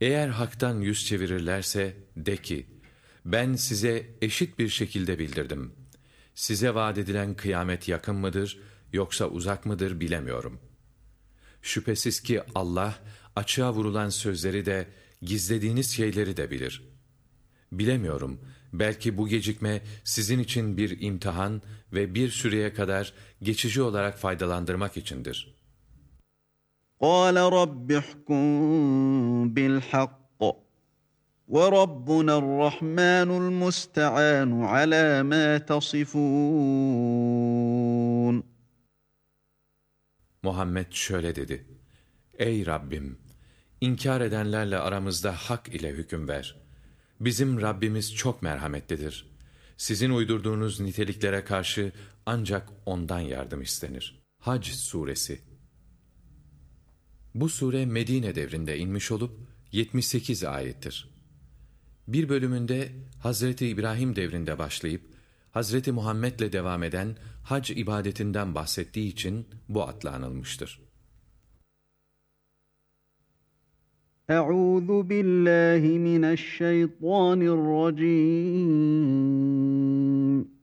Eğer haktan yüz çevirirlerse de ki, ben size eşit bir şekilde bildirdim. Size vaat edilen kıyamet yakın mıdır yoksa uzak mıdır bilemiyorum. Şüphesiz ki Allah açığa vurulan sözleri de gizlediğiniz şeyleri de bilir. Bilemiyorum, belki bu gecikme sizin için bir imtihan ve bir süreye kadar geçici olarak faydalandırmak içindir. قَالَ رَبِّ احْكُم بِالْحَقِّ وَرَبُّنَا الرَّحْمَٰنُ الْمُسْتَعَانُ عَلَىٰ مَا تَصِفُونَ. Muhammed şöyle dedi: Ey Rabbim! İnkar edenlerle aramızda hak ile hüküm ver. Bizim Rabbimiz çok merhametlidir. Sizin uydurduğunuz niteliklere karşı ancak ondan yardım istenir. Hac Suresi. Bu sure Medine devrinde inmiş olup 78 ayettir. Bir bölümünde Hazreti İbrahim devrinde başlayıp Hazreti Muhammed'le devam eden hac ibadetinden bahsettiği için bu adla anılmıştır. Euzu billahi mineşşeytanirracim.